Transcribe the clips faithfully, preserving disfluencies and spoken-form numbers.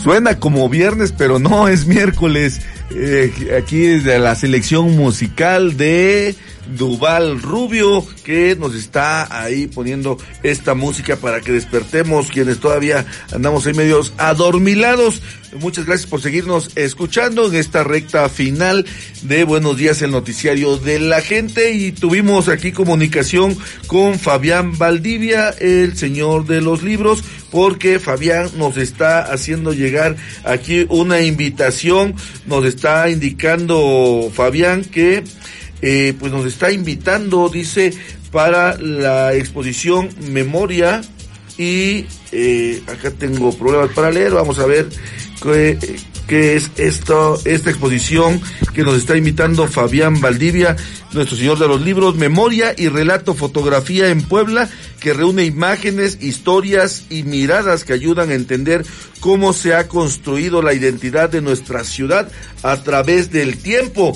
Suena como viernes, pero no, es miércoles. Eh, aquí de la selección musical de Duval Rubio, que nos está ahí poniendo esta música para que despertemos quienes todavía andamos ahí medios adormilados. Muchas gracias por seguirnos escuchando en esta recta final de Buenos Días, el noticiario de la gente, y tuvimos aquí comunicación con Fabián Valdivia, el señor de los libros, porque Fabián nos está haciendo llegar aquí una invitación, nos está indicando Fabián que eh, pues nos está invitando, dice, para la exposición Memoria, y eh, acá tengo problemas para leer, vamos a ver qué, qué es esto, esta exposición que nos está invitando Fabián Valdivia, nuestro señor de los libros, Memoria y Relato, Fotografía en Puebla, que reúne imágenes, historias y miradas que ayudan a entender cómo se ha construido la identidad de nuestra ciudad a través del tiempo.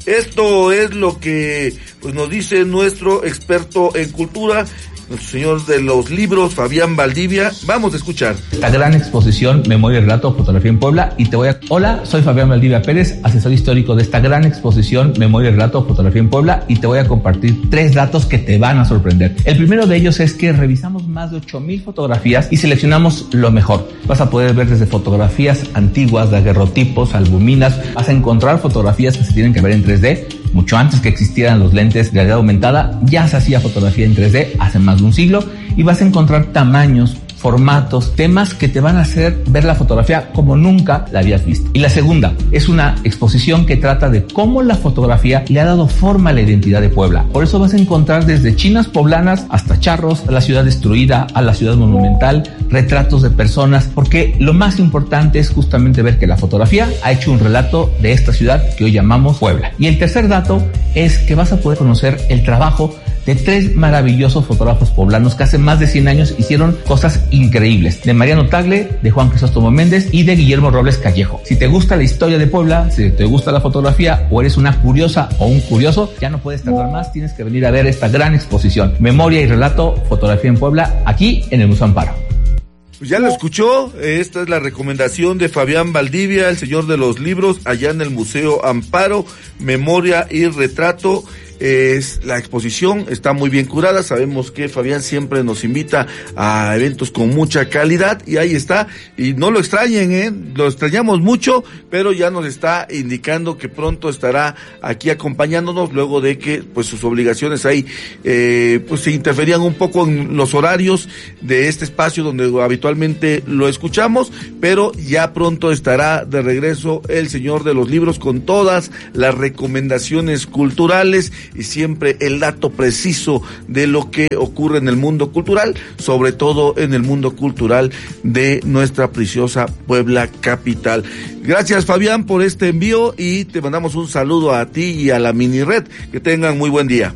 Esto es lo que pues nos dice nuestro experto en cultura, nuestro señor de los libros, Fabián Valdivia. Vamos a escuchar. La gran exposición Memoria y Relato, Fotografía en Puebla, y te voy a... Hola, soy Fabián Valdivia Pérez, asesor histórico de esta gran exposición Memoria y Relato, Fotografía en Puebla, y te voy a compartir tres datos que te van a sorprender. El primero de ellos es que revisamos más de ocho mil fotografías y seleccionamos lo mejor. Vas a poder ver desde fotografías antiguas, daguerrotipos, albuminas, vas a encontrar fotografías que se tienen que ver en tres D, mucho antes que existieran los lentes de realidad aumentada, ya se hacía fotografía en tres D hace más de un siglo, y vas a encontrar tamaños, formatos, temas que te van a hacer ver la fotografía como nunca la habías visto. Y la segunda es una exposición que trata de cómo la fotografía le ha dado forma a la identidad de Puebla. Por eso vas a encontrar desde chinas poblanas hasta charros, a la ciudad destruida, a la ciudad monumental, retratos de personas, porque lo más importante es justamente ver que la fotografía ha hecho un relato de esta ciudad que hoy llamamos Puebla. Y el tercer dato es que vas a poder conocer el trabajo de tres maravillosos fotógrafos poblanos que hace más de cien años hicieron cosas increíbles, de Mariano Tagle, de Juan Crisóstomo Méndez y de Guillermo Robles Callejo. Si te gusta la historia de Puebla, si te gusta la fotografía o eres una curiosa o un curioso, ya no puedes tardar más, tienes que venir a ver esta gran exposición, Memoria y Relato, Fotografía en Puebla, aquí en el Museo Amparo. Pues ya lo escuchó, esta es la recomendación de Fabián Valdivia, el señor de los libros, allá en el Museo Amparo, Memoria y Retrato. Es la exposición, está muy bien curada, sabemos que Fabián siempre nos invita a eventos con mucha calidad, y ahí está, y no lo extrañen, eh, lo extrañamos mucho, pero ya nos está indicando que pronto estará aquí acompañándonos, luego de que pues sus obligaciones ahí eh, pues se interferían un poco en los horarios de este espacio donde habitualmente lo escuchamos, pero ya pronto estará de regreso el señor de los libros con todas las recomendaciones culturales y siempre el dato preciso de lo que ocurre en el mundo cultural, sobre todo en el mundo cultural de nuestra preciosa Puebla capital. Gracias, Fabián, por este envío, y te mandamos un saludo a ti y a la mini red. Que tengan muy buen día.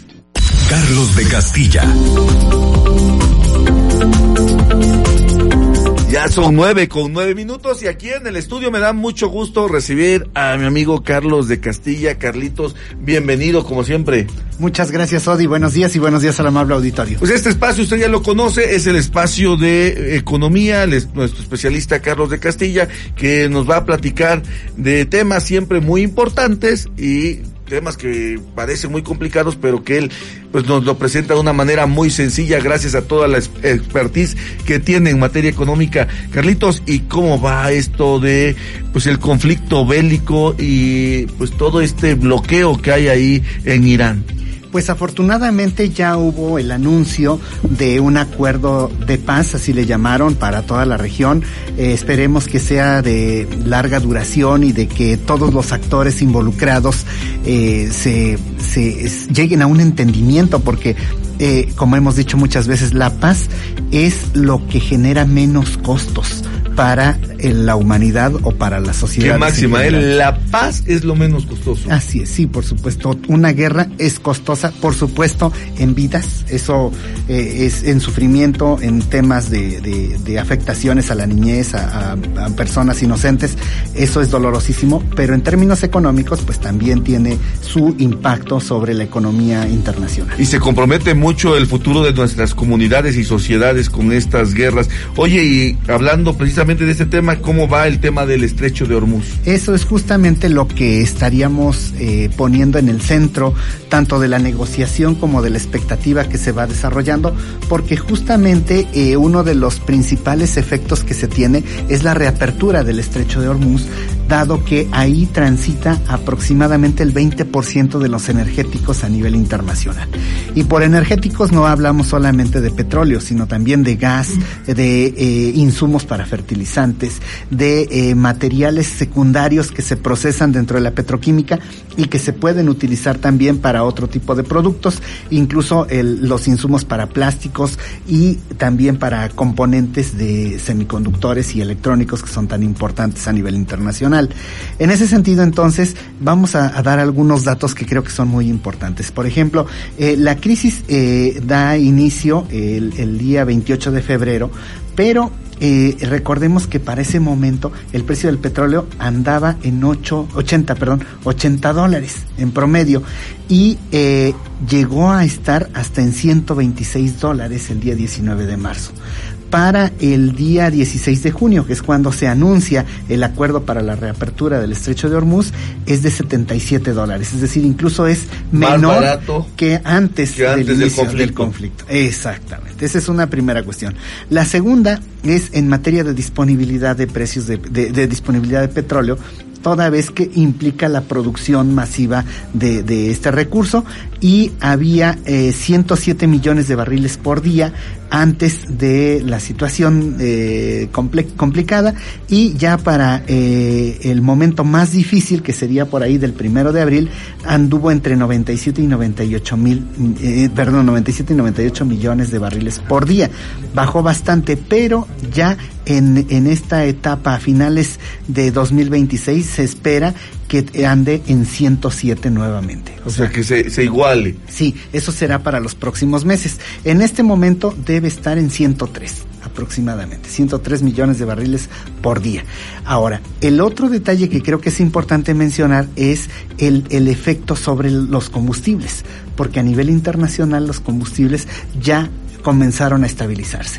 Carlos de Castilla. Ya son nueve con nueve minutos, y aquí en el estudio me da mucho gusto recibir a mi amigo Carlos de Castilla. Carlitos, bienvenido como siempre. Muchas gracias, Odi. Buenos días y buenos días al amable auditorio. Pues este espacio usted ya lo conoce, es el espacio de economía, el, nuestro especialista Carlos de Castilla, que nos va a platicar de temas siempre muy importantes y temas que parecen muy complicados, pero que él pues nos lo presenta de una manera muy sencilla gracias a toda la expertise que tiene en materia económica. Carlitos, ¿y cómo va esto de pues el conflicto bélico y pues todo este bloqueo que hay ahí en Irán? Pues afortunadamente ya hubo el anuncio de un acuerdo de paz, así le llamaron, para toda la región. Eh, esperemos que sea de larga duración y de que todos los actores involucrados eh, se, se es, lleguen a un entendimiento, porque eh, como hemos dicho muchas veces, la paz es lo que genera menos costos para eh, la humanidad o para la sociedad. Qué máxima, ¿eh? La paz es lo menos costoso. Así es, sí, por supuesto. Una guerra es costosa, por supuesto, en vidas, eso eh, es en sufrimiento, en temas de, de, de afectaciones a la niñez, a, a, a personas inocentes, eso es dolorosísimo, pero en términos económicos, pues también tiene su impacto sobre la economía internacional. Y se compromete mucho el futuro de nuestras comunidades y sociedades con estas guerras. Oye, y hablando precisamente precisamente de este tema, ¿cómo va el tema del estrecho de Hormuz? Eso es justamente lo que estaríamos eh, poniendo en el centro, tanto de la negociación como de la expectativa que se va desarrollando, porque justamente eh, uno de los principales efectos que se tiene es la reapertura del estrecho de Hormuz, dado que ahí transita aproximadamente el veinte por ciento de los energéticos a nivel internacional. Y por energéticos no hablamos solamente de petróleo, sino también de gas, de eh, insumos para fertilizantes, de eh, materiales secundarios que se procesan dentro de la petroquímica y que se pueden utilizar también para otro tipo de productos, incluso el, los insumos para plásticos y también para componentes de semiconductores y electrónicos que son tan importantes a nivel internacional. En ese sentido, entonces, vamos a, a dar algunos datos que creo que son muy importantes. Por ejemplo, eh, la crisis eh, da inicio el, el día veintiocho de febrero, pero eh, recordemos que para ese momento el precio del petróleo andaba en ocho, ochenta, perdón, ochenta dólares en promedio y eh, llegó a estar hasta en ciento veintiséis dólares el día diecinueve de marzo. Para el día dieciséis de junio, que es cuando se anuncia el acuerdo para la reapertura del estrecho de Hormuz, es de setenta y siete dólares, es decir, incluso es menor que antes, que antes del, del, inicio conflicto. del conflicto. Exactamente, esa es una primera cuestión. La segunda es en materia de disponibilidad de precios de, de, de disponibilidad de petróleo, toda vez que implica la producción masiva de, de este recurso, y había eh, ciento siete millones de barriles por día antes de la situación eh, comple- complicada, y ya para eh, el momento más difícil, que sería por ahí del primero de abril, anduvo entre noventa y siete y noventa y ocho mil, eh, perdón, noventa y siete y noventa y ocho millones de barriles por día. Bajó bastante, pero ya en, en esta etapa a finales de dos mil veintiséis se espera que ande en ciento siete nuevamente. O sea, que se, se iguale. Sí, eso será para los próximos meses. En este momento debe estar en ciento tres aproximadamente, ciento tres millones de barriles por día. Ahora, el otro detalle que creo que es importante mencionar es el, el efecto sobre los combustibles, porque a nivel internacional los combustibles ya comenzaron a estabilizarse.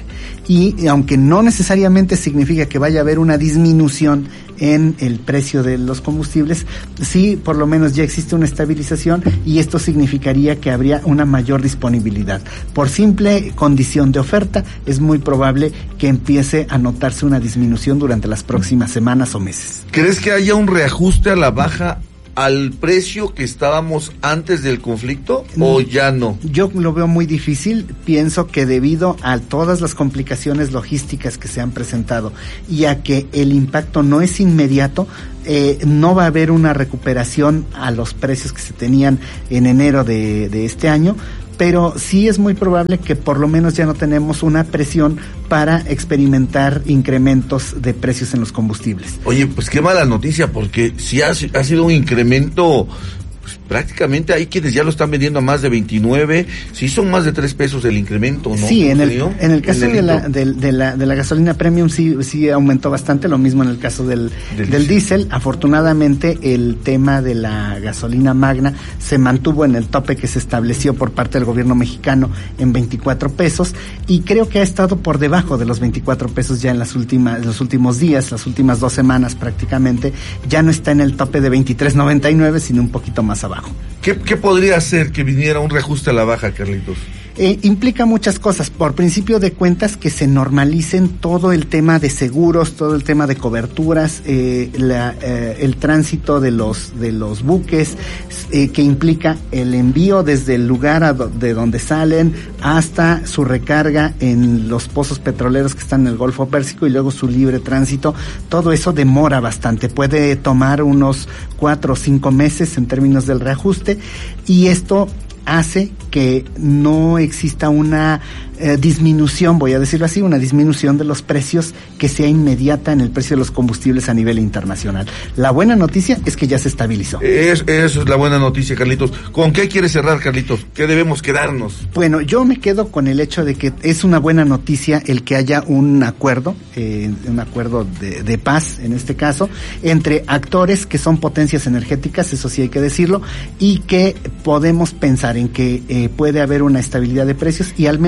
Y aunque no necesariamente significa que vaya a haber una disminución en el precio de los combustibles, sí, por lo menos ya existe una estabilización, y esto significaría que habría una mayor disponibilidad. Por simple condición de oferta, es muy probable que empiece a notarse una disminución durante las próximas semanas o meses. ¿Crees que haya un reajuste a la baja al precio que estábamos antes del conflicto, o ya no? Yo lo veo muy difícil. Pienso que debido a todas las complicaciones logísticas que se han presentado y a que el impacto no es inmediato, eh, no va a haber una recuperación a los precios que se tenían en enero de, de este año, pero sí es muy probable que por lo menos ya no tenemos una presión para experimentar incrementos de precios en los combustibles. Oye, pues qué mala noticia, porque si ha, ha sido un incremento, pues prácticamente hay quienes ya lo están vendiendo a más de veintinueve, sí son más de tres pesos el incremento, ¿no? Sí, en el, en el caso en el de, la, de, de, la, de la gasolina premium sí, sí aumentó bastante, lo mismo en el caso del, del, del diésel. Afortunadamente el tema de la gasolina magna se mantuvo en el tope que se estableció por parte del gobierno mexicano en veinticuatro pesos, y creo que ha estado por debajo de los veinticuatro pesos ya en las últimas, en los últimos días, las últimas dos semanas prácticamente, ya no está en el tope de veintitrés noventa y nueve, sino un poquito más abajo. ¿Qué, qué podría hacer que viniera un reajuste a la baja, Carlitos? Eh, implica muchas cosas. Por principio de cuentas, que se normalicen todo el tema de seguros, todo el tema de coberturas, eh, la, eh, el tránsito de los de los buques, eh, que implica el envío desde el lugar a do, de donde salen hasta su recarga en los pozos petroleros que están en el Golfo Pérsico, y luego su libre tránsito. Todo eso demora bastante, puede tomar unos cuatro o cinco meses en términos del reajuste, y esto hace que no exista una eh, disminución, voy a decirlo así, una disminución de los precios que sea inmediata en el precio de los combustibles a nivel internacional. La buena noticia es que ya se estabilizó. Es, eso es la buena noticia, Carlitos. ¿Con qué quieres cerrar, Carlitos? ¿Qué debemos quedarnos? Bueno, yo me quedo con el hecho de que es una buena noticia el que haya un acuerdo, eh, un acuerdo de, de paz, en este caso, entre actores que son potencias energéticas, eso sí hay que decirlo, y que podemos pensar en que eh, puede haber una estabilidad de precios, y al menos ya no va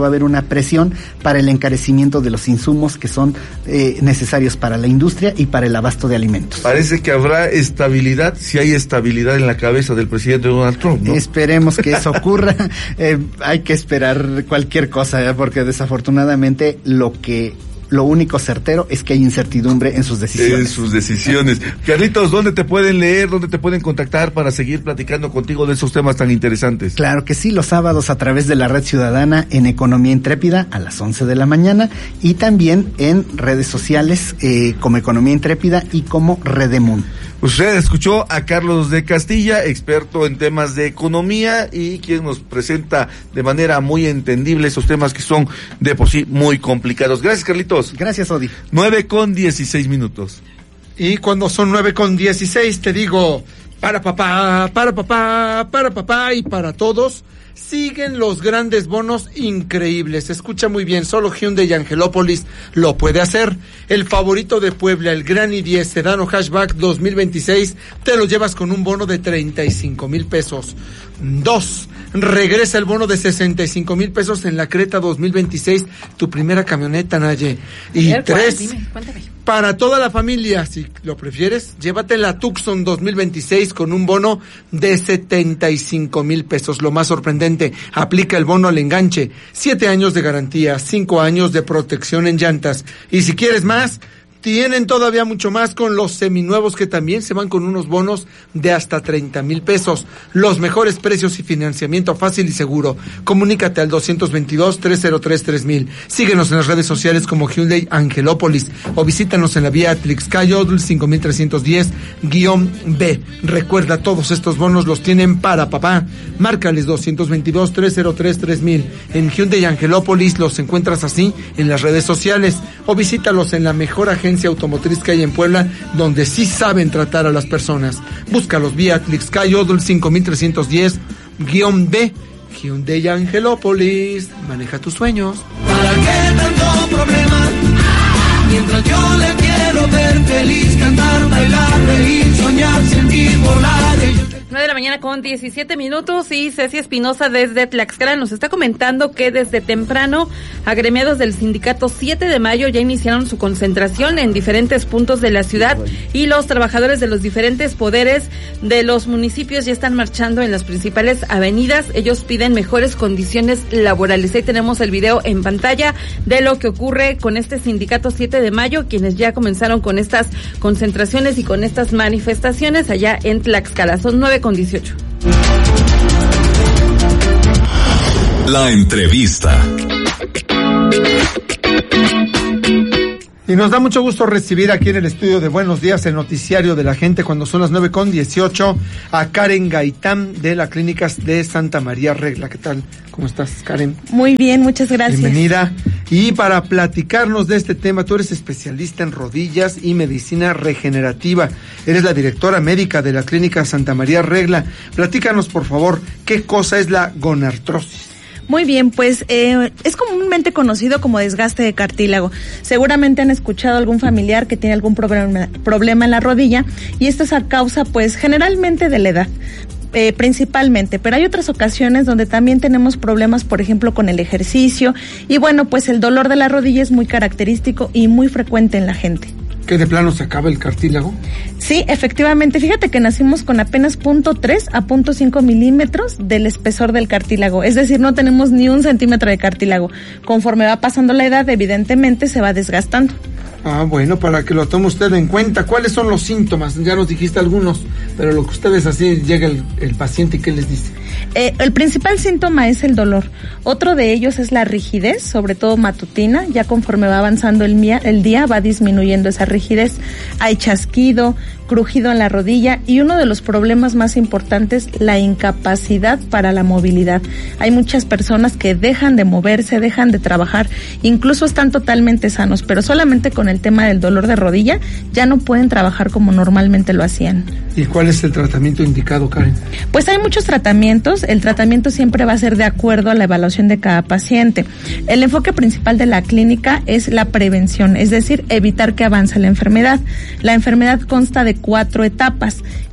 va a haber una presión para el encarecimiento de los insumos que son eh, necesarios para la industria y para el abasto de alimentos. Parece que habrá estabilidad, si hay estabilidad en la cabeza del presidente Donald Trump, ¿no? Esperemos que eso ocurra. eh, hay que esperar cualquier cosa, ¿eh? Porque desafortunadamente lo que lo único certero es que hay incertidumbre en sus decisiones. En sus decisiones. Carlitos, ¿dónde te pueden leer, dónde te pueden contactar para seguir platicando contigo de esos temas tan interesantes? Claro que sí, los sábados a través de la Red Ciudadana en Economía Intrépida a las once de la mañana y también en redes sociales eh, como Economía Intrépida y como Redemun. Usted escuchó a Carlos de Castilla, experto en temas de economía y quien nos presenta de manera muy entendible esos temas que son de por sí muy complicados. Gracias, Carlitos. Gracias, Odi. nueve con dieciséis minutos. Y cuando son nueve con dieciséis te digo, para papá, para papá, para papá y para todos. Siguen los grandes bonos increíbles. Escucha muy bien, solo Hyundai y Angelópolis lo puede hacer. El favorito de Puebla, el Gran i diez Sedano Hatchback dos mil veintiséis, te lo llevas con un bono de treinta y cinco mil pesos. Dos, regresa el bono de sesenta y cinco mil pesos en la Creta dos mil veintiséis, tu primera camioneta, Naye. Y tres, dime, para toda la familia, si lo prefieres, llévate la Tucson dos mil veintiséis con un bono de setenta y cinco mil pesos. Lo más sorprendente, aplica el bono al enganche, siete años de garantía, cinco años de protección en llantas. Y si quieres más, tienen todavía mucho más con los seminuevos que también se van con unos bonos de hasta treinta mil pesos. Los mejores precios y financiamiento fácil y seguro. Comunícate al doscientos veintidós, trescientos tres, tres mil. Síguenos en las redes sociales como Hyundai Angelópolis o visítanos en la vía Atlixcayotl cinco mil trescientos diez guión B. Recuerda, todos estos bonos los tienen para papá. Márcales doscientos veintidós, trescientos tres, tres mil. En Hyundai Angelópolis los encuentras así en las redes sociales o visítalos en la mejor agencia automotriz que hay en Puebla, donde sí saben tratar a las personas. Búscalos vía Atlixcayotl cinco mil trescientos diez guión B. Hyundai Angelópolis, maneja tus sueños. ¿Para qué tanto problema? Mientras yo le quiero ver feliz, cantar, bailar, reír, soñar, sentir, volar. nueve de la mañana con diecisiete minutos y Ceci Espinosa desde Tlaxcala nos está comentando que desde temprano agremiados del sindicato siete de mayo ya iniciaron su concentración en diferentes puntos de la ciudad y los trabajadores de los diferentes poderes de los municipios ya están marchando en las principales avenidas. Ellos piden mejores condiciones laborales. Ahí tenemos el video en pantalla de lo que ocurre con este sindicato siete de mayo, quienes ya comenzaron con estas concentraciones y con estas manifestaciones allá en Tlaxcala. Son nueve con dieciocho. La entrevista. Y nos da mucho gusto recibir aquí en el estudio de Buenos Días, el noticiario de la gente, cuando son las nueve con dieciocho, a Karen Gaitán de la Clínicas de Santa María Regla. ¿Qué tal? ¿Cómo estás, Karen? Muy bien, muchas gracias. Bienvenida. Y para platicarnos de este tema, tú eres especialista en rodillas y medicina regenerativa. Eres la directora médica de la Clínica Santa María Regla. Platícanos, por favor, ¿qué cosa es la gonartrosis? Muy bien, pues eh, es comúnmente conocido como desgaste de cartílago. Seguramente han escuchado algún familiar que tiene algún problema, problema en la rodilla y esto es a causa, pues, generalmente de la edad. Eh, principalmente, pero hay otras ocasiones donde también tenemos problemas, por ejemplo, con el ejercicio y bueno, pues el dolor de la rodilla es muy característico y muy frecuente en la gente. ¿Que de plano se acaba el cartílago? Sí, efectivamente. Fíjate que nacimos con apenas punto tres a punto cinco milímetros del espesor del cartílago. Es decir, no tenemos ni un centímetro de cartílago. Conforme va pasando la edad, evidentemente se va desgastando. Ah, bueno, para que lo tome usted en cuenta. ¿Cuáles son los síntomas? Ya nos dijiste algunos, pero lo que ustedes así, llega el, el paciente y ¿qué les dice? Eh, el principal síntoma es el dolor. Otro de ellos es la rigidez, sobre todo matutina. Ya conforme va avanzando el, mía, el día, va disminuyendo esa rigidez. Hay chasquido, crujido en la rodilla y uno de los problemas más importantes, la incapacidad para la movilidad. Hay muchas personas que dejan de moverse, dejan de trabajar, incluso están totalmente sanos, pero solamente con el tema del dolor de rodilla ya no pueden trabajar como normalmente lo hacían. ¿Y cuál es el tratamiento indicado, Karen? Pues hay muchos tratamientos. El tratamiento siempre va a ser de acuerdo a la evaluación de cada paciente. El enfoque principal de la clínica es la prevención, es decir, evitar que avance la enfermedad. La enfermedad consta de cuatro etapas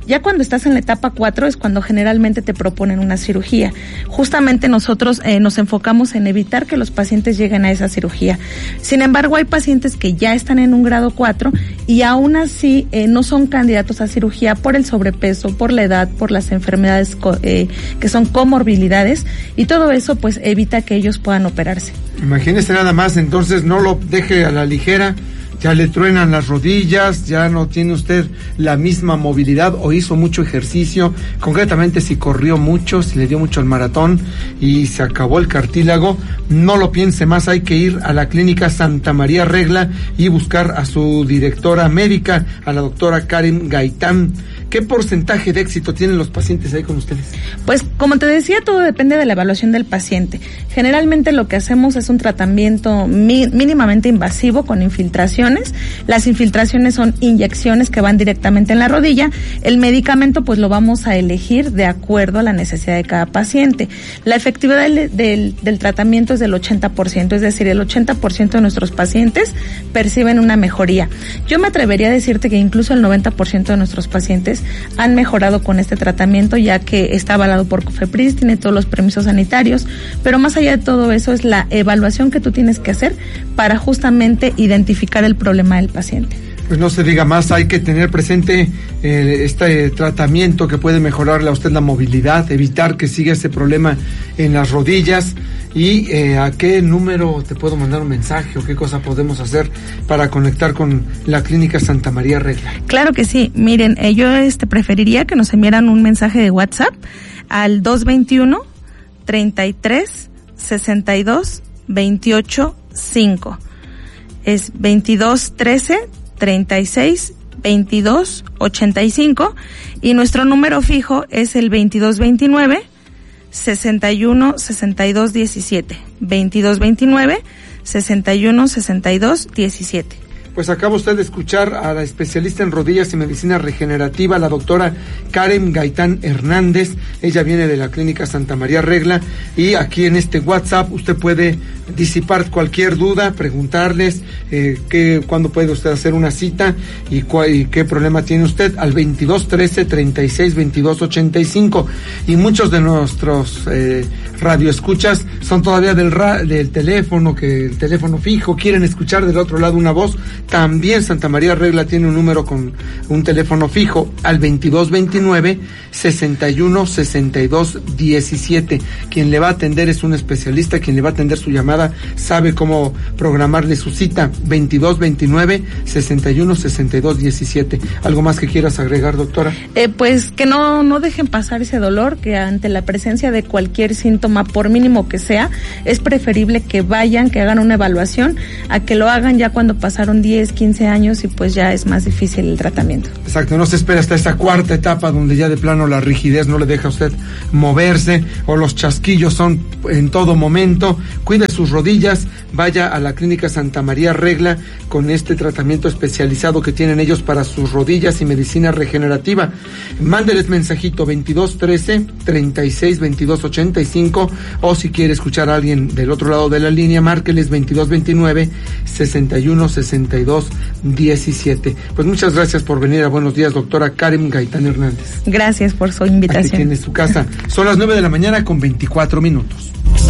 Ya cuando estás en la etapa cuatro es cuando generalmente te proponen una cirugía. Justamente nosotros eh, nos enfocamos en evitar que los pacientes lleguen a esa cirugía. Sin embargo, hay pacientes que ya están en un grado cuatro y aún así eh, no son candidatos a cirugía por el sobrepeso, por la edad, por las enfermedades co- eh, que son comorbilidades, y todo eso pues evita que ellos puedan operarse. Imagínese nada más, entonces no lo deje a la ligera. Ya le truenan las rodillas, ya no tiene usted la misma movilidad o hizo mucho ejercicio, concretamente si corrió mucho, si le dio mucho al maratón y se acabó el cartílago, no lo piense más, hay que ir a la clínica Santa María Regla y buscar a su directora médica, a la doctora Karen Gaitán. ¿Qué porcentaje de éxito tienen los pacientes ahí con ustedes? Pues como te decía, todo depende de la evaluación del paciente. Generalmente lo que hacemos es un tratamiento mi- mínimamente invasivo con infiltraciones. Las infiltraciones son inyecciones que van directamente en la rodilla. El medicamento pues lo vamos a elegir de acuerdo a la necesidad de cada paciente. La efectividad del, del, del tratamiento es del ochenta por ciento, es decir, el ochenta por ciento de nuestros pacientes perciben una mejoría. Yo me atrevería a decirte que incluso el noventa por ciento de nuestros pacientes han mejorado con este tratamiento, ya que está avalado por COFEPRIS, tiene todos los permisos sanitarios, pero más allá de todo eso es la evaluación que tú tienes que hacer para justamente identificar el problema del paciente. Pues no se diga más, hay que tener presente eh, este tratamiento que puede mejorarle a usted la movilidad, evitar que siga ese problema en las rodillas. ¿Y eh, a qué número te puedo mandar un mensaje o qué cosa podemos hacer para conectar con la clínica Santa María Regla? Claro que sí, miren, eh, yo este preferiría que nos enviaran un mensaje de WhatsApp al dos veintiuno, treinta y tres, sesenta y dos, veintiocho, cinco. Es veintidós trece, treinta y seis, veintidós, ochenta y cinco, y nuestro número fijo es el veintidós veintinueve, sesenta y uno, sesenta y dos, diecisiete. veintidós veintinueve, sesenta y uno, sesenta y dos, diecisiete. Pues acaba usted de escuchar a la especialista en rodillas y medicina regenerativa, la doctora Karen Gaitán Hernández. Ella viene de la clínica Santa María Regla, y aquí en este WhatsApp usted puede disipar cualquier duda, preguntarles eh, qué, cuándo puede usted hacer una cita y, cuál, y qué problema tiene usted al veintidós trece, treinta y seis, veintidós ochenta y cinco. Y muchos de nuestros eh, radioescuchas son todavía del, ra, del teléfono, que el teléfono fijo, quieren escuchar del otro lado una voz. También Santa María Regla tiene un número con un teléfono fijo al veintidós veintinueve, sesenta y uno, sesenta y dos, diecisiete. Quien le va a atender es un especialista, quien le va a atender su llamada sabe cómo programarle su cita. Veintidós veintinueve, sesenta y uno, sesenta y dos, diecisiete. ¿Algo más que quieras agregar, doctora? Eh, pues que no, no dejen pasar ese dolor, que ante la presencia de cualquier síntoma, por mínimo que sea, es preferible que vayan, que hagan una evaluación, a que lo hagan ya cuando pasaron diez, quince años y pues ya es más difícil el tratamiento. Exacto, no se espera hasta esa cuarta etapa donde ya de plano la rigidez no le deja a usted moverse o los chasquillos son en todo momento. Cuide sus rodillas, vaya a la clínica Santa María Regla con este tratamiento especializado que tienen ellos para sus rodillas y medicina regenerativa. Mándeles mensajito veintidós trece, treinta y seis, veintidós ochenta y cinco, o si quiere escuchar a alguien del otro lado de la línea, márqueles veintidós veintinueve, sesenta y uno, sesenta y dos, diecisiete. Pues muchas gracias por venir a Buenos Días, doctora Karen Gaitán Hernández. Gracias por su invitación. Aquí tiene su casa. Son las nueve de la mañana con veinticuatro minutos.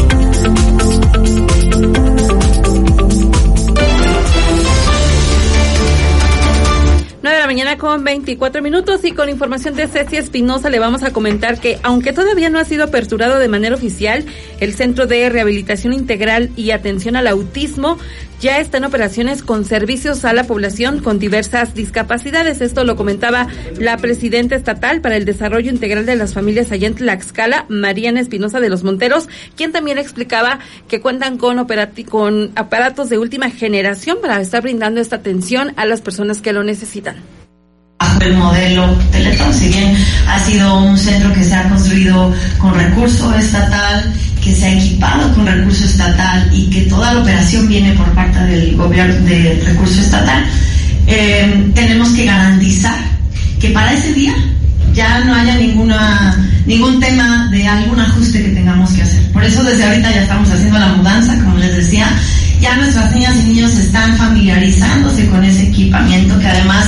nueve de la mañana con veinticuatro minutos, y con información de Ceci Espinosa le vamos a comentar que, aunque todavía no ha sido aperturado de manera oficial, el Centro de Rehabilitación Integral y Atención al Autismo ya está en operaciones con servicios a la población con diversas discapacidades. Esto lo comentaba la presidenta estatal para el Desarrollo Integral de las Familias allá en Tlaxcala, Mariana Espinosa de los Monteros, quien también explicaba que cuentan con, operati- con aparatos de última generación para estar brindando esta atención a las personas que lo necesitan. Bajo el modelo Teletón, si bien ha sido un centro que se ha construido con recurso estatal, que se ha equipado con recurso estatal y que toda la operación viene por parte del gobierno de recurso estatal, eh, tenemos que garantizar que para ese día ya no haya ninguna ningún tema de algún ajuste que tengamos que hacer. Por eso desde ahorita ya estamos haciendo la mudanza, como les decía, ya nuestras niñas y niños están familiarizándose con ese equipamiento que además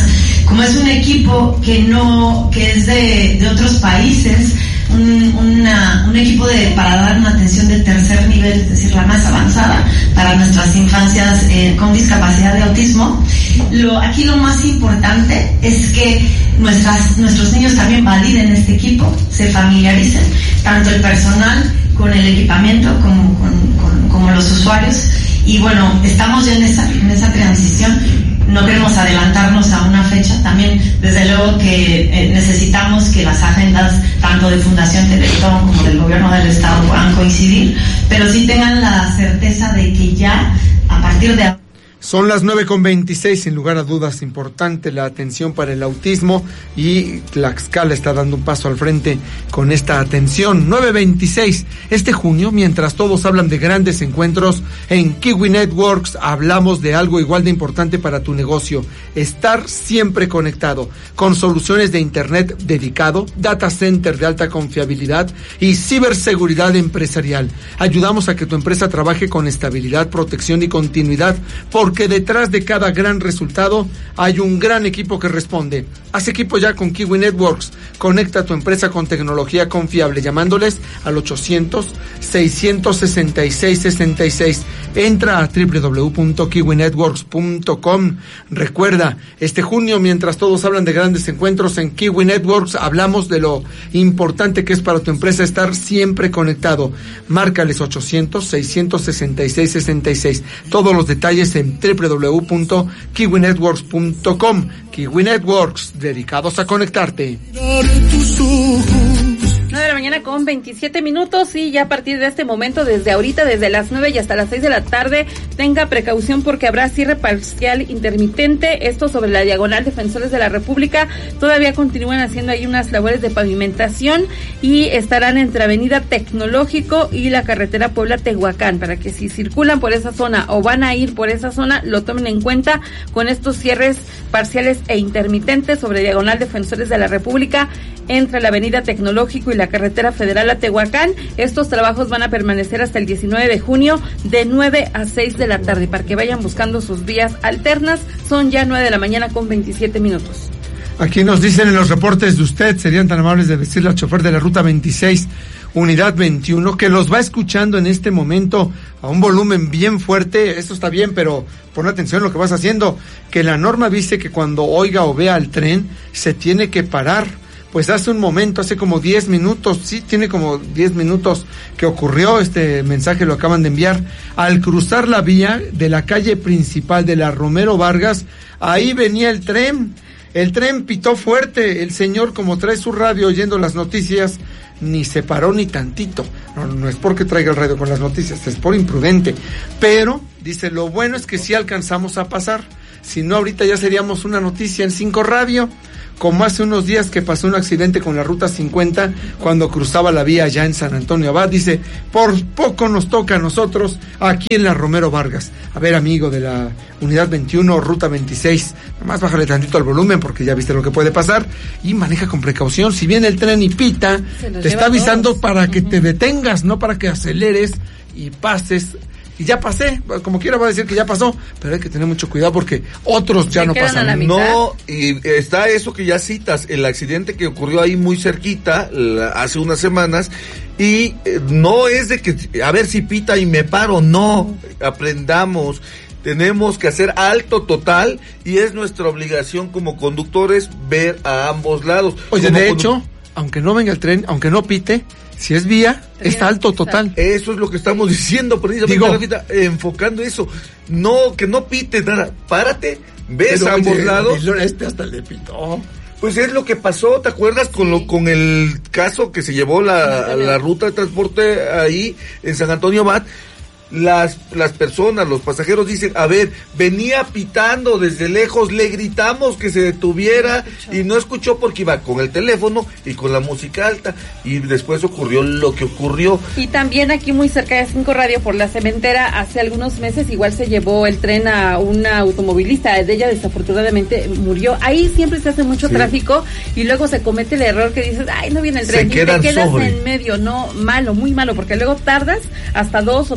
como es un equipo que no, que es de, de otros países, un, una, un equipo de, para dar una atención de tercer nivel, es decir, la más avanzada para nuestras infancias eh, con discapacidad de autismo. Lo, aquí lo más importante es que nuestras, nuestros niños también validen este equipo, se familiaricen, tanto el personal con el equipamiento como, con, con, como los usuarios. Y bueno, estamos ya en esa, en esa transición. No queremos adelantarnos a una fecha. También, desde luego, que eh, necesitamos que las agendas, tanto de Fundación Teletón como del Gobierno del Estado, puedan coincidir, pero sí tengan la certeza de que ya, a partir de... Son las nueve con veintiséis, sin lugar a dudas, importante la atención para el autismo, y Tlaxcala está dando un paso al frente con esta atención. nueve veintiséis, este junio, mientras todos hablan de grandes encuentros, en Kiwi Networks hablamos de algo igual de importante para tu negocio: estar siempre conectado, con soluciones de internet dedicado, data center de alta confiabilidad y ciberseguridad empresarial. Ayudamos a que tu empresa trabaje con estabilidad, protección y continuidad, por que detrás de cada gran resultado hay un gran equipo que responde. Haz equipo ya con Kiwi Networks. Conecta a tu empresa con tecnología confiable llamándoles al ochocientos, seiscientos sesenta y seis, sesenta y seis. Entra a doble u doble u doble u punto kiwi networks punto com. Recuerda, este junio, mientras todos hablan de grandes encuentros, en Kiwi Networks hablamos de lo importante que es para tu empresa estar siempre conectado. Márcales ochocientos, seiscientos sesenta y seis, sesenta y seis. Todos los detalles en doble u doble u doble u punto kiwi networks punto com. Kiwi Networks, dedicados a conectarte. nueve de la mañana con veintisiete minutos, y ya a partir de este momento, desde ahorita, desde las nueve y hasta las seis de la tarde, tenga precaución porque habrá cierre parcial intermitente, esto sobre la diagonal Defensores de la República. Todavía continúan haciendo ahí unas labores de pavimentación y estarán entre Avenida Tecnológico y la carretera Puebla-Tehuacán, para que si circulan por esa zona o van a ir por esa zona, lo tomen en cuenta con estos cierres parciales e intermitentes sobre diagonal Defensores de la República, entre la Avenida Tecnológico y la carretera federal a Tehuacán. Estos trabajos van a permanecer hasta el diecinueve de junio de nueve a seis de la tarde, para que vayan buscando sus vías alternas. Son ya nueve de la mañana con veintisiete minutos. Aquí nos dicen en los reportes de usted, serían tan amables de decirle al chofer de la ruta veintiséis, unidad veintiuno, que los va escuchando en este momento a un volumen bien fuerte. Esto está bien, pero pon atención a lo que vas haciendo, que la norma dice que cuando oiga o vea el tren se tiene que parar. Pues hace un momento, hace como diez minutos, sí, tiene como diez minutos que ocurrió, este mensaje lo acaban de enviar, al cruzar la vía de la calle principal de la Romero Vargas, ahí venía el tren, el tren pitó fuerte, el señor, como trae su radio oyendo las noticias, ni se paró ni tantito. No, no es porque traiga el radio con las noticias, es por imprudente, pero dice, lo bueno es que sí alcanzamos a pasar, si no ahorita ya seríamos una noticia en Cinco Radio, como hace unos días que pasó un accidente con la ruta cincuenta cuando cruzaba la vía allá en San Antonio Abad. Dice, por poco nos toca a nosotros aquí en la Romero Vargas. A ver, amigo de la unidad veintiuno, ruta veintiséis, nomás bájale tantito al volumen porque ya viste lo que puede pasar y maneja con precaución. Si viene el tren y pita, te está avisando todos, para que uh-huh. te detengas, no para que aceleres y pases. Y ya pasé, como quiera va a decir que ya pasó, pero hay que tener mucho cuidado porque otros ya no pasan. No, y está eso que ya citas, el accidente que ocurrió ahí muy cerquita, la, hace unas semanas, y eh, no es de que, a ver si pita y me paro, no, aprendamos. Tenemos que hacer alto total y es nuestra obligación como conductores ver a ambos lados. Oye, como de condu- hecho, aunque no venga el tren, aunque no pite, si es vía, es alto total. Eso es lo que estamos diciendo, precisamente, Rafita, enfocando eso. No, que no pite nada. Párate, ves a ambos oye, lados. Este hasta le pitó. Pues es lo que pasó, ¿te acuerdas? Con lo con el caso que se llevó la, la ruta de transporte ahí en San Antonio Abad. Las, las personas, los pasajeros dicen, a ver, venía pitando desde lejos, le gritamos que se detuviera no y no escuchó porque iba con el teléfono y con la música alta y después ocurrió lo que ocurrió. Y también aquí muy cerca de Cinco Radio, por la Cementera, hace algunos meses igual se llevó el tren a una automovilista, de ella desafortunadamente murió. Ahí siempre se hace mucho sí. tráfico y luego se comete el error que dices, ay, no viene el tren, se y te quedas sobre. en medio, no, malo, muy malo, porque luego tardas hasta dos o tres minutos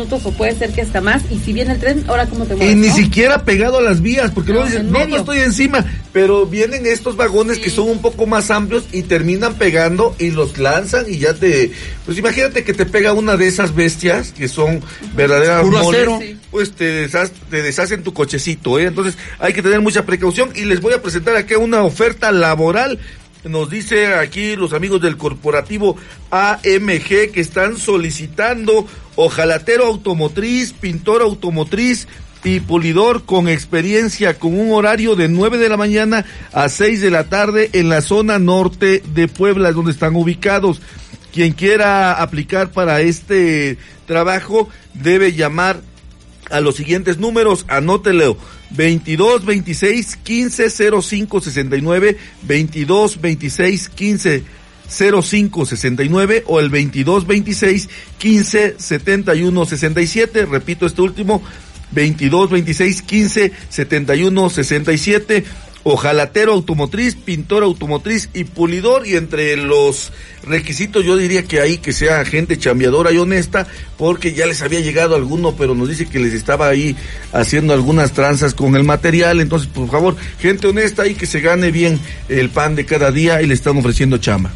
minutos o puede ser que hasta más. Y si viene el tren, ahora cómo te mueves, Y ni ¿no? siquiera pegado a las vías, porque No, luego dicen, en no, medio. no estoy encima, pero vienen estos vagones Sí. que son un poco más amplios y terminan pegando y los lanzan y ya te, pues imagínate que te pega una de esas bestias que son verdaderas Puro moles, acero. Sí. pues te, deshaz- te deshacen tu cochecito, ¿eh? Entonces hay que tener mucha precaución y les voy a presentar aquí una oferta laboral. Nos dice aquí los amigos del corporativo A M G que están solicitando hojalatero automotriz, pintor automotriz y pulidor con experiencia, con un horario de nueve de la mañana a seis de la tarde en la zona norte de Puebla, es donde están ubicados. Quien quiera aplicar para este trabajo debe llamar a los siguientes números, anótelo: veintidós veintiséis quince cero cinco sesenta y nueve, veintidós veintiséis quince cero cinco sesenta y nueve o el veintidós veintiséis quince setenta y uno sesenta y siete, repito este último, veintidós veintiséis quince setenta y uno sesenta y siete. Hojalatero automotriz, pintor automotriz y pulidor, y entre los requisitos yo diría que ahí que sea gente chambeadora y honesta, porque ya les había llegado alguno, pero nos dice que les estaba ahí haciendo algunas tranzas con el material. Entonces, por favor, gente honesta y que se gane bien el pan de cada día, y le están ofreciendo chamba.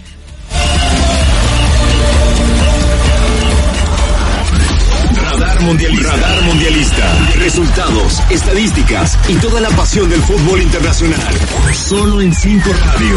Mundialista. Radar Mundialista. Resultados, estadísticas y toda la pasión del fútbol internacional. Solo en cinco Radio.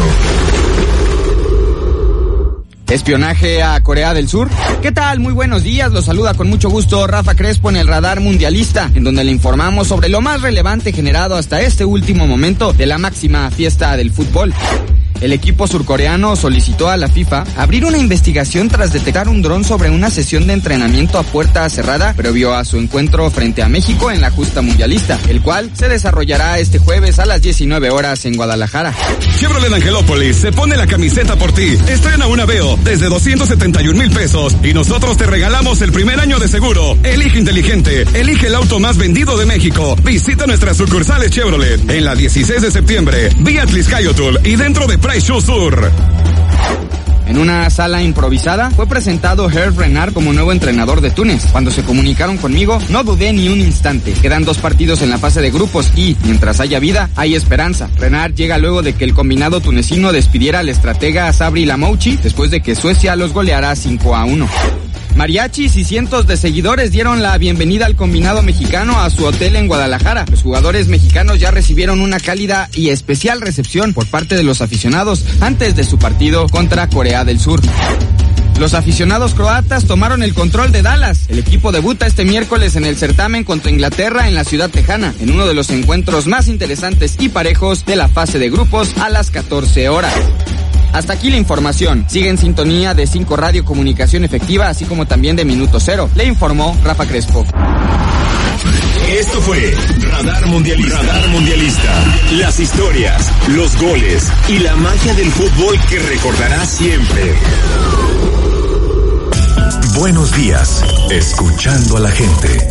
¿Espionaje a Corea del Sur? ¿Qué tal? Muy buenos días, los saluda con mucho gusto Rafa Crespo en el Radar Mundialista, en donde le informamos sobre lo más relevante generado hasta este último momento de la máxima fiesta del fútbol. El equipo surcoreano solicitó a la FIFA abrir una investigación tras detectar un dron sobre una sesión de entrenamiento a puerta cerrada previo a su encuentro frente a México en la justa mundialista, el cual se desarrollará este jueves a las diecinueve horas en Guadalajara. Chevrolet Angelópolis se pone la camiseta por ti. Estrena una Aveo desde doscientos setenta y un mil pesos y nosotros te regalamos el primer año de seguro. Elige inteligente, elige el auto más vendido de México. Visita nuestras sucursales Chevrolet en la dieciséis de septiembre, vía Tliscayotul y dentro de Price Show Sur. En una sala improvisada fue presentado Hervé Renard como nuevo entrenador de Túnez. Cuando se comunicaron conmigo, no dudé ni un instante. Quedan dos partidos en la fase de grupos y, mientras haya vida, hay esperanza. Renard llega luego de que el combinado tunecino despidiera al estratega Sabri Lamouchi después de que Suecia los goleara cinco a uno. Mariachis y cientos de seguidores dieron la bienvenida al combinado mexicano a su hotel en Guadalajara. Los jugadores mexicanos ya recibieron una cálida y especial recepción por parte de los aficionados antes de su partido contra Corea del Sur. Los aficionados croatas tomaron el control de Dallas. El equipo debuta este miércoles en el certamen contra Inglaterra en la ciudad tejana, en uno de los encuentros más interesantes y parejos de la fase de grupos a las catorce horas. Hasta aquí la información. Sigue en sintonía de cinco Radio Comunicación Efectiva, así como también de Minuto Cero. Le informó Rafa Crespo. Esto fue Radar Mundialista. Radar Mundialista. Las historias, los goles y la magia del fútbol que recordarás siempre. Buenos días. Escuchando a la gente.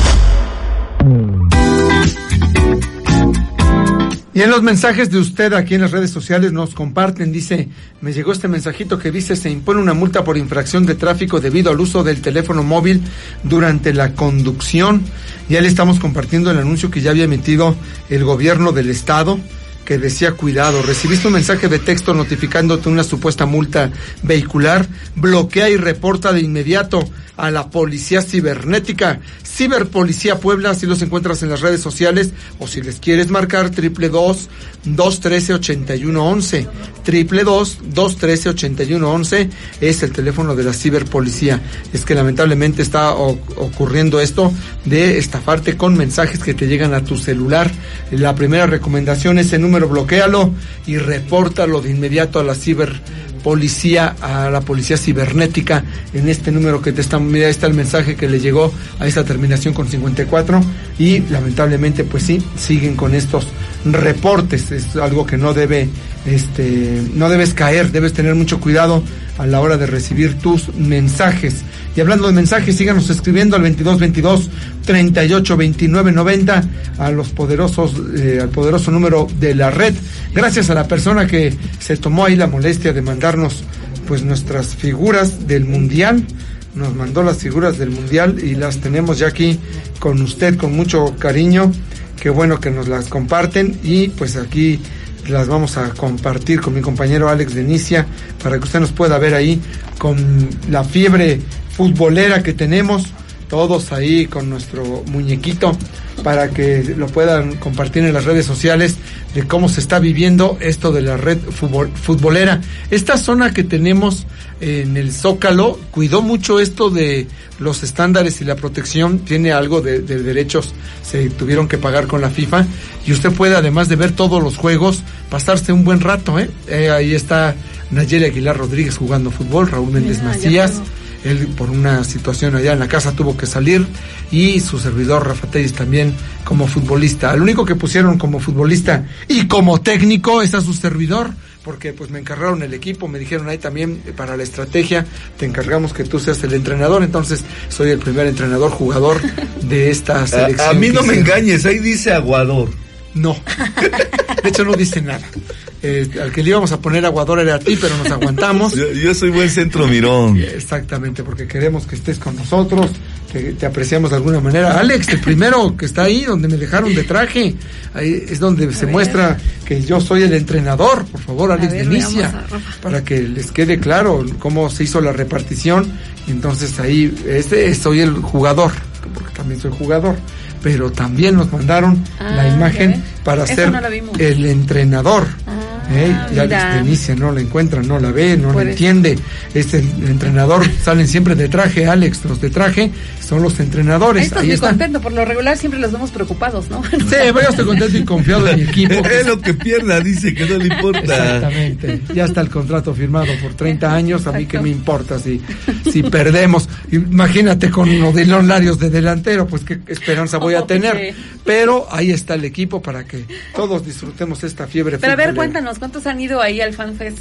Y en los mensajes de usted aquí en las redes sociales nos comparten, dice, me llegó este mensajito que dice, se impone una multa por infracción de tráfico debido al uso del teléfono móvil durante la conducción. Ya le estamos compartiendo el anuncio que ya había emitido el gobierno del estado, que decía, cuidado, recibiste un mensaje de texto notificándote una supuesta multa vehicular, bloquea y reporta de inmediato a la Policía Cibernética, Ciberpolicía Puebla, si los encuentras en las redes sociales, o si les quieres marcar, triple dos, dos trece, ochenta y uno once, triple dos, dos trece, ochenta y uno once, es el teléfono de la Ciberpolicía. Es que lamentablemente está o- ocurriendo esto de estafarte con mensajes que te llegan a tu celular. La primera recomendación es el número, bloquéalo y repórtalo de inmediato a la Ciberpolicía, a la Policía Cibernética, en este número que te está, mira, ahí está el mensaje que le llegó a esta terminación con cincuenta y cuatro, y lamentablemente pues sí, siguen con estos reportes. Es algo que no debe, este, no debes caer, debes tener mucho cuidado a la hora de recibir tus mensajes. Y hablando de mensajes, síganos escribiendo al veintidós veintidós, treinta y ocho veintinueve noventa, a los poderosos, eh, al poderoso número de la red. Gracias a la persona que se tomó ahí la molestia de mandarnos pues nuestras figuras del mundial. nos mandó las figuras del Mundial y las tenemos ya aquí con usted con mucho cariño. Qué bueno que nos las comparten y pues aquí las vamos a compartir con mi compañero Alex Denicia para que usted nos pueda ver ahí con la fiebre futbolera que tenemos, todos ahí con nuestro muñequito, para que lo puedan compartir en las redes sociales de cómo se está viviendo esto de la red futbol, futbolera. Esta zona que tenemos en el Zócalo cuidó mucho esto de los estándares y la protección, tiene algo de, de derechos, se tuvieron que pagar con la FIFA, y usted puede, además de ver todos los juegos, pasarse un buen rato, ¿eh? eh ahí está Nayeli Aguilar Rodríguez jugando fútbol, Raúl Méndez Mira, Macías, él por una situación allá en la casa tuvo que salir, y su servidor Rafa Telles también como futbolista. El único que pusieron como futbolista y como técnico es a su servidor, porque pues me encargaron el equipo, me dijeron ahí también para la estrategia, te encargamos que tú seas el entrenador, entonces soy el primer entrenador jugador de esta selección. A, a mí no me engañes, ahí dice Aguador. No, de hecho no dice nada. Eh, al que le íbamos a poner Aguador era a ti, pero nos aguantamos. Yo, yo soy buen centro mirón. Exactamente, porque queremos que estés con nosotros, que te apreciamos de alguna manera. Alex, el primero que está ahí, donde me dejaron de traje, ahí es donde a se ver. muestra que yo soy el entrenador. Por favor, Alex Denicia, para que les quede claro cómo se hizo la repartición. Entonces ahí, este soy el jugador, porque también soy jugador. Pero también nos mandaron ah, la imagen para Eso ser no el entrenador. Ah, ¿eh? Y Alex Denicia no la encuentra, no la ve, no la entiende. Es el, el entrenador, salen siempre de traje, Alex, los de traje son los entrenadores. Ahí estás Ahí muy están. contento, por lo regular siempre los vemos preocupados, ¿no? Sí, yo estoy contento y confiado en mi equipo. Es lo que pierda, dice que no le importa. Exactamente, ya está el contrato firmado por treinta años, a mí qué me importa si, si perdemos. Imagínate con Odilon Larios de delantero, pues qué esperanza voy a tener. Okay. Pero ahí está el equipo para que todos disfrutemos esta fiebre. Pero a ver, cuéntanos, ¿cuántos han ido ahí al FanFest?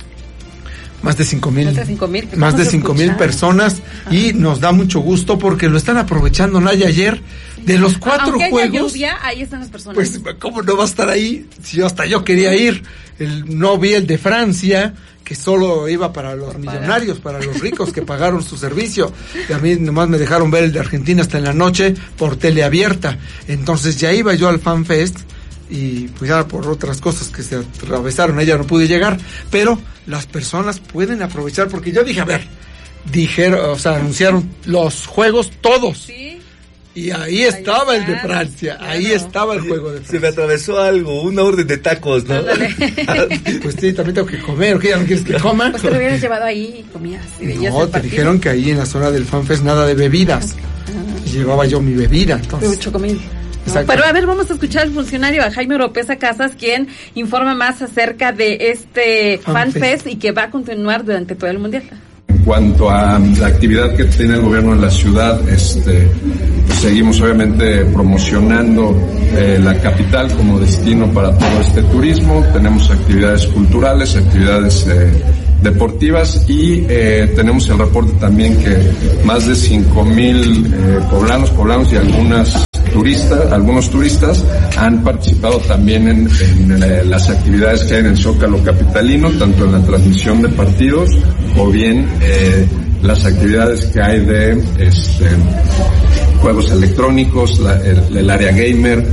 Más de cinco mil. Más de cinco mil. Más de cinco mil personas. Ajá. Y nos da mucho gusto porque lo están aprovechando. Naya, ayer, de los cuatro Aunque juegos. Haya lluvia, ahí están las personas. Pues, ¿cómo no va a estar ahí? Si yo hasta yo quería ir. El, no vi el de Francia, que solo iba para los millonarios, para los ricos que pagaron su servicio. Y a mí nomás me dejaron ver el de Argentina hasta en la noche por teleabierta. Entonces ya iba yo al FanFest. Y pues ya por otras cosas que se atravesaron, ella no pude llegar, pero las personas pueden aprovechar, porque yo dije, a ver, dijeron, o sea, anunciaron los juegos todos. Sí. Y ahí estaba ahí el de Francia, claro. Ahí estaba el juego de Francia. Se me atravesó algo, una orden de tacos, ¿no? Pues sí, también tengo que comer, ¿qué ya no quieres que coma? Pues te lo hubieras llevado ahí y comías. Y veías no, el te partido. Dijeron que ahí en la zona del FanFest nada de bebidas. Ah. Y llevaba yo mi bebida, entonces. Chocomil. No, pero a ver, vamos a escuchar al funcionario, a Jaime Oropesa Casas, quien informa más acerca de este FanFest Fan y que va a continuar durante todo el Mundial. En cuanto a la actividad que tiene el gobierno en la ciudad, este, pues seguimos obviamente promocionando eh, la capital como destino para todo este turismo. Tenemos actividades culturales, actividades eh, deportivas y eh, tenemos el reporte también que más de cinco mil eh, poblanos, poblanos y algunas turistas, algunos turistas han participado también en, en, en las actividades que hay en el Zócalo capitalino, tanto en la transmisión de partidos o bien eh, las actividades que hay de este, juegos electrónicos, la, el, el área gamer,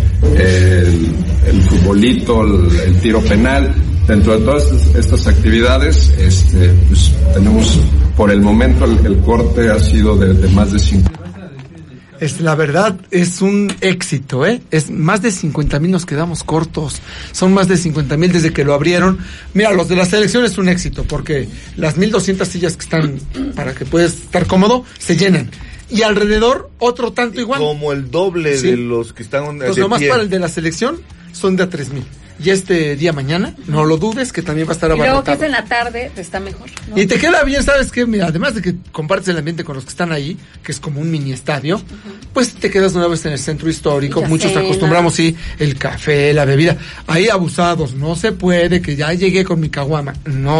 el, el futbolito, el, el tiro penal. Dentro de todas estas, estas actividades, este, pues, tenemos por el momento el, el corte ha sido de, de más de cinco. Es, la verdad, es un éxito, ¿eh? Es más de cincuenta mil, nos quedamos cortos. Son más de cincuenta mil desde que lo abrieron. Mira, los de la selección es un éxito, porque las mil doscientas sillas que están para que puedas estar cómodo, se llenan. Y alrededor, otro tanto igual. Como el doble sí. de los que están Pues nomás para el de la selección, son de a tres mil. Y este día mañana, no lo dudes, que también va a estar abarrotado. Y luego que es en la tarde, está mejor, ¿no? Y te queda bien, ¿sabes qué? Mira, además de que compartes el ambiente con los que están ahí, que es como un mini estadio, uh-huh. pues te quedas una vez en el centro histórico. Muchos cena. acostumbramos, sí, el café, la bebida. Ahí abusados, no se puede, que ya llegué con mi caguama. No,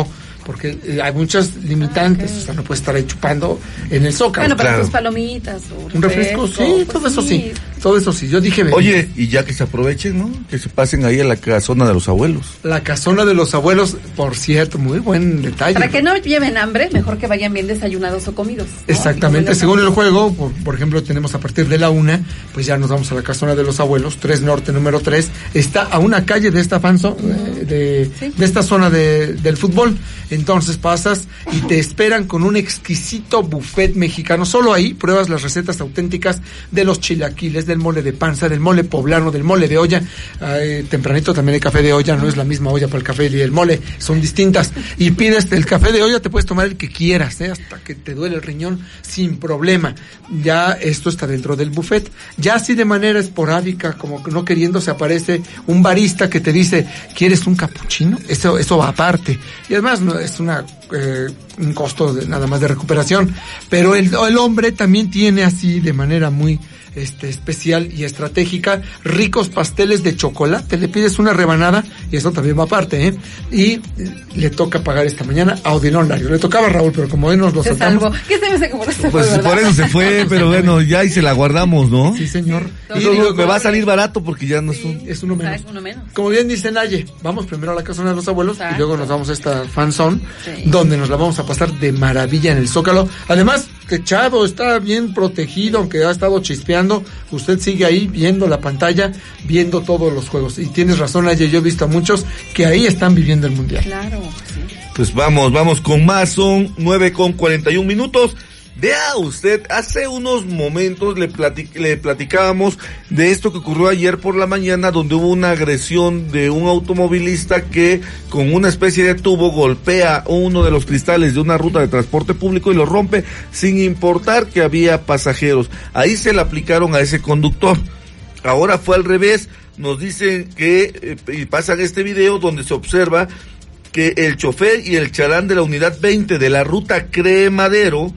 porque eh, hay muchas limitantes, okay. O sea, no puedes estar ahí chupando en el Zócalo. Bueno, para claro. tus palomitas o un refresco, refresco sí, pues todo sí. eso sí, todo eso sí, yo dije... Oye, y ya que se aprovechen, ¿no? Que se pasen ahí a la casona de los abuelos. La casona de los abuelos, por cierto, muy buen detalle. Para que no lleven hambre, mejor que vayan bien desayunados o comidos, ¿no? Exactamente, según el juego, por, por ejemplo, tenemos a partir de la una, pues ya nos vamos a la casona de los abuelos, tres Norte, número tres, está a una calle de esta fanzo, de, de, ¿sí? de esta zona de, del fútbol. Entonces pasas y te esperan con un exquisito buffet mexicano. Solo ahí pruebas las recetas auténticas de los chilaquiles, del mole de panza, del mole poblano, del mole de olla. Eh, tempranito también hay café de olla, no es la misma olla para el café y el mole, son distintas. Y pides el café de olla, te puedes tomar el que quieras, ¿eh? Hasta que te duele el riñón sin problema. Ya esto está dentro del buffet. Ya así de manera esporádica, como no queriendo, se aparece un barista que te dice, ¿quieres un capuchino? Eso, eso va aparte. Y además no es una eh, un costo de, nada más de recuperación. Pero el, el hombre también tiene así de manera muy este especial y estratégica ricos pasteles de chocolate. Le pides una rebanada y eso también va aparte, ¿eh? Y le toca pagar esta mañana a Odilon Lario. Le tocaba a Raúl, pero como hoy nos lo se saltamos. Salvó. ¿Qué se me hace como no se Pues fue, por eso se fue, pero bueno, ya y se la guardamos, ¿no? Sí, señor. Y digo, me va a salir barato porque ya no es un... Es uno menos. uno menos. Como bien dice Naye, vamos primero a la casona de los abuelos. Exacto. Y luego nos vamos a esta fanzone, sí. Donde nos la vamos a pasar de maravilla en el Zócalo. Además, techado, está bien protegido, aunque ha estado chispeando. Usted sigue ahí viendo la pantalla, viendo todos los juegos. Y tienes razón, Naye, yo he visto a muchos que ahí están viviendo el Mundial. Claro, sí. Pues vamos, vamos con más, son nueve con cuarenta y un minutos. Vea usted, hace unos momentos le, platic, le platicábamos de esto que ocurrió ayer por la mañana, donde hubo una agresión de un automovilista que con una especie de tubo golpea uno de los cristales de una ruta de transporte público y lo rompe sin importar que había pasajeros. Ahí se le aplicaron a ese conductor. Ahora fue al revés, nos dicen que, eh, y pasan este video donde se observa que el chofer y el chalán de la unidad veinte de la ruta Cree Madero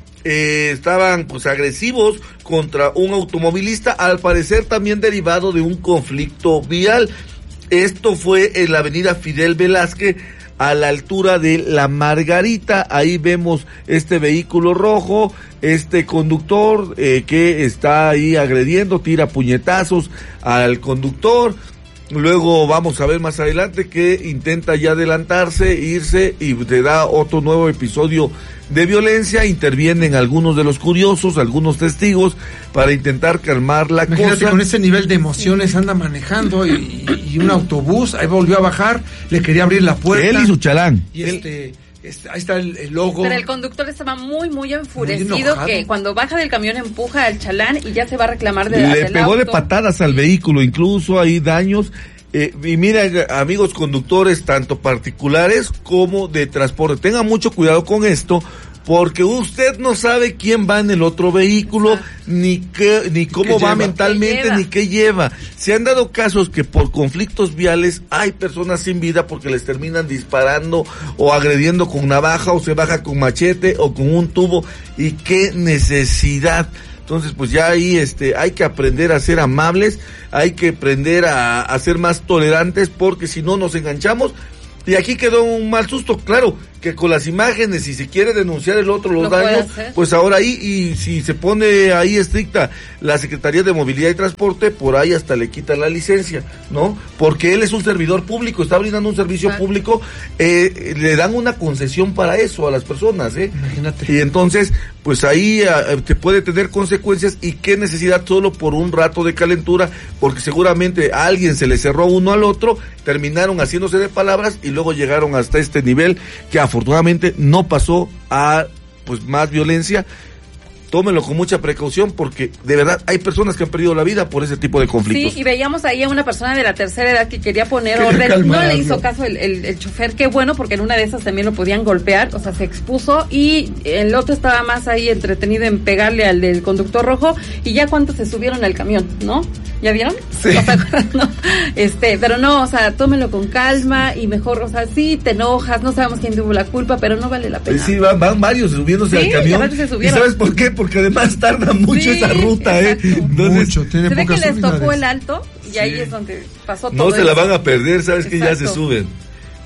Eh, estaban pues agresivos contra un automovilista, al parecer también derivado de un conflicto vial. Esto fue en la avenida Fidel Velázquez, a la altura de La Margarita. Ahí vemos este vehículo rojo, este conductor eh, que está ahí agrediendo, tira puñetazos al conductor. Luego vamos a ver más adelante que intenta ya adelantarse, irse y te da otro nuevo episodio de violencia. Intervienen algunos de los curiosos, algunos testigos para intentar calmar la Imagínate cosa. Con ese nivel de emociones anda manejando y, y un autobús, ahí volvió a bajar, le quería abrir la puerta. Él y su chalán. Y este... Este, ahí está el, el logo. Pero el conductor estaba muy, muy enfurecido, muy que cuando baja del camión empuja al chalán y ya se va a reclamar de Le pegó auto. de patadas al vehículo, incluso hay daños. Eh, y mira, amigos conductores, tanto particulares como de transporte, tengan mucho cuidado con esto, porque usted no sabe quién va en el otro vehículo, ni qué, ni cómo va mentalmente, ni qué lleva. Se han dado casos que por conflictos viales hay personas sin vida porque les terminan disparando o agrediendo con navaja, o se baja con machete o con un tubo, y qué necesidad. Entonces, pues ya ahí este hay que aprender a ser amables, hay que aprender a, a ser más tolerantes, porque si no nos enganchamos. Y aquí quedó un mal susto, claro, que con las imágenes, si se quiere denunciar el otro los daños, pues ahora ahí, y si se pone ahí estricta la Secretaría de Movilidad y Transporte, por ahí hasta le quitan la licencia, ¿no? Porque él es un servidor público, está brindando un servicio claro. público, eh, le dan una concesión para eso a las personas, ¿eh? Imagínate. Y entonces, pues ahí eh, te puede tener consecuencias, y qué necesidad solo por un rato de calentura, porque seguramente a alguien se le cerró uno al otro, terminaron haciéndose de palabras y luego llegaron hasta este nivel que afortunadamente no pasó a pues más violencia. Tómenlo con mucha precaución, porque de verdad hay personas que han perdido la vida por ese tipo de conflictos. Sí, y veíamos ahí a una persona de la tercera edad que quería poner orden, no le hizo caso el, el, el chofer, qué bueno, porque en una de esas también lo podían golpear, o sea, se expuso, y el otro estaba más ahí entretenido en pegarle al del conductor rojo, y ya cuántos se subieron al camión, ¿no? ¿Ya vieron? Sí. O sea, no, este, pero no, o sea, tómenlo con calma, y mejor, o sea, sí te enojas, no sabemos quién tuvo la culpa, pero no vale la pena. Sí, van, van varios subiéndose sí, al camión. ¿Y sabes por qué? Porque además tarda mucho sí, esa ruta, exacto. ¿eh? Entonces, mucho, tiene se ve que les unidades. tocó el alto, y sí. ahí es donde pasó todo. No se eso. La van a perder, sabes exacto. Que ya se suben. Pues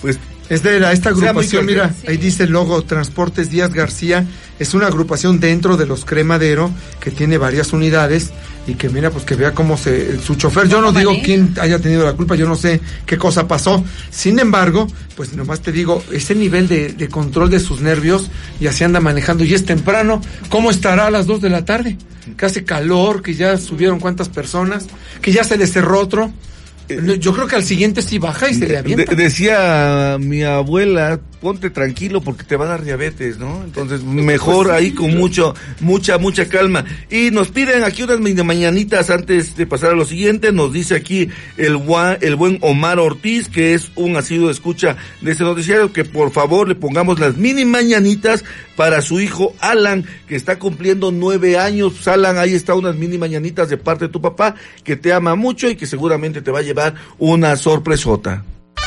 Es de la, esta agrupación, mira, Sí. ahí dice el logo, Transportes Díaz García, es una agrupación dentro de los Cremadero, que tiene varias unidades, y que mira, pues que vea cómo se, su chofer, yo no digo quién haya tenido la culpa, yo no sé qué cosa pasó, sin embargo, pues nomás te digo, ese nivel de, de control de sus nervios, ya se anda manejando, y es temprano, ¿cómo estará a las dos de la tarde? Que hace calor, que ya subieron cuántas personas, que ya se le cerró otro. Yo creo que al siguiente sí baja y se le avienta. De- decía mi abuela, ponte tranquilo porque te va a dar diabetes, ¿no? Entonces, mejor ahí con mucho, mucha, mucha calma. Y nos piden aquí unas mini mañanitas antes de pasar a lo siguiente. Nos dice aquí el, gua- el buen Omar Ortiz, que es un asiduo escucha de este noticiario, que por favor le pongamos las mini mañanitas para su hijo Alan, que está cumpliendo nueve años. Pues, Alan, ahí está unas mini mañanitas de parte de tu papá, que te ama mucho y que seguramente te va a llevar una sorpresota.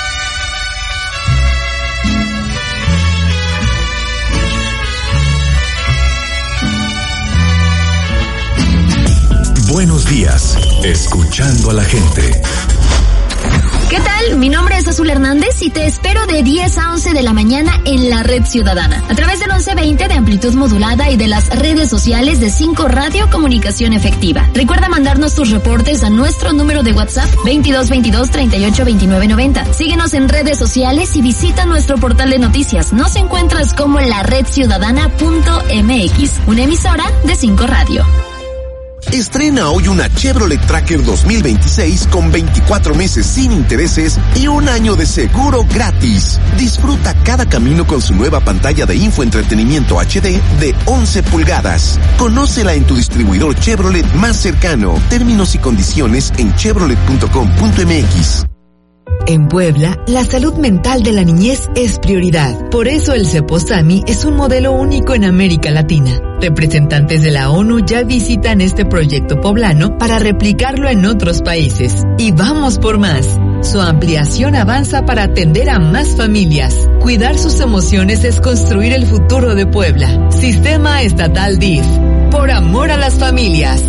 Buenos días, escuchando a la gente. ¿Qué tal? Mi nombre es Azul Hernández y te espero de diez a once de la mañana en la Red Ciudadana, a través del once veinte de amplitud modulada y de las redes sociales de cinco Radio Comunicación Efectiva. Recuerda mandarnos tus reportes a nuestro número de WhatsApp veintidós veintidós treinta y ocho veintinueve noventa. Síguenos en redes sociales y visita nuestro portal de noticias. Nos encuentras como la red ciudadana punto m x, una emisora de cinco Radio. Estrena hoy una Chevrolet Tracker dos mil veintiséis con veinticuatro meses sin intereses y un año de seguro gratis. Disfruta cada camino con su nueva pantalla de infoentretenimiento H D de once pulgadas. Conócela en tu distribuidor Chevrolet más cercano. Términos y condiciones en chevrolet punto com punto m x. En Puebla, la salud mental de la niñez es prioridad. Por eso el Ceposami es un modelo único en América Latina. Representantes de la ONU ya visitan este proyecto poblano para replicarlo en otros países. Y vamos por más. Su ampliación avanza para atender a más familias. Cuidar sus emociones es construir el futuro de Puebla. Sistema Estatal D I F. Por amor a las familias.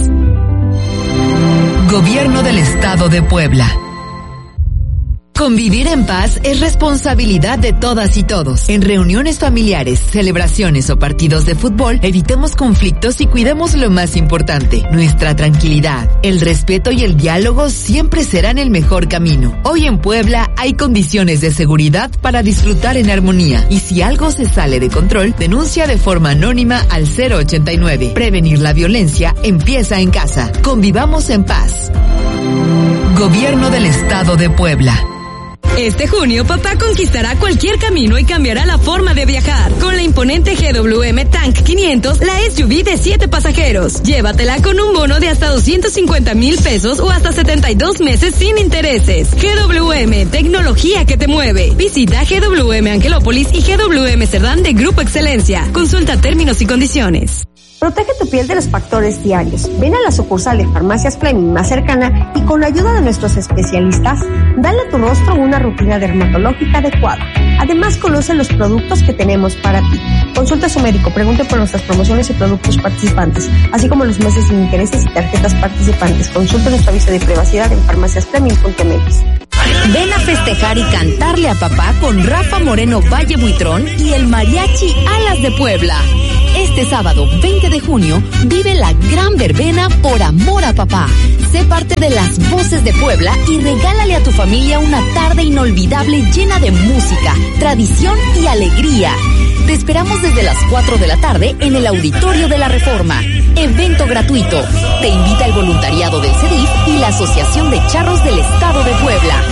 Gobierno del Estado de Puebla. Convivir en paz es responsabilidad de todas y todos. En reuniones familiares, celebraciones o partidos de fútbol, evitemos conflictos y cuidemos lo más importante, nuestra tranquilidad. El respeto y el diálogo siempre serán el mejor camino. Hoy en Puebla hay condiciones de seguridad para disfrutar en armonía. Y si algo se sale de control, denuncia de forma anónima al cero ochenta y nueve. Prevenir la violencia empieza en casa. Convivamos en paz. Gobierno del Estado de Puebla. Este junio, papá conquistará cualquier camino y cambiará la forma de viajar. Con la imponente G W M Tank quinientos, la S U V de siete pasajeros. Llévatela con un bono de hasta doscientos cincuenta mil pesos o hasta setenta y dos meses sin intereses. G W M, tecnología que te mueve. Visita G W M Angelópolis y G W M Cerdán de Grupo Excelencia. Consulta términos y condiciones. Protege tu piel de los factores diarios. Ven a la sucursal de Farmacias Fleming más cercana y con la ayuda de nuestros especialistas, dale a tu rostro una rutina dermatológica adecuada. Además, conoce los productos que tenemos para ti. Consulta a su médico, pregunte por nuestras promociones y productos participantes, así como los meses sin intereses y tarjetas participantes. Consulta nuestro aviso de privacidad en farmacias fleming punto m x. Ven a festejar y cantarle a papá con Rafa Moreno Valle Buitrón y el Mariachi Alas de Puebla. Este sábado veinte de junio vive la gran verbena Por Amor a Papá. Sé parte de las voces de Puebla y regálale a tu familia una tarde inolvidable llena de música, tradición y alegría. Te esperamos desde las cuatro de la tarde en el Auditorio de la Reforma. Evento gratuito. Te invita el voluntariado del C E D I F y la Asociación de Charros del Estado de Puebla.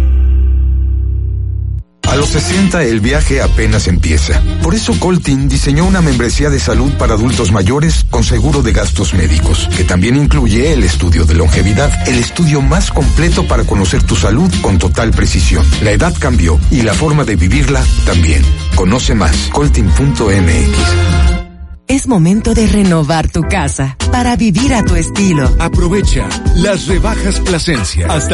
A los sesenta el viaje apenas empieza. Por eso Coltin diseñó una membresía de salud para adultos mayores con seguro de gastos médicos, que también incluye el estudio de longevidad, el estudio más completo para conocer tu salud con total precisión. La edad cambió y la forma de vivirla también. Conoce más, coltin punto m x. Es momento de renovar tu casa para vivir a tu estilo. Aprovecha las rebajas Plasencia. Hasta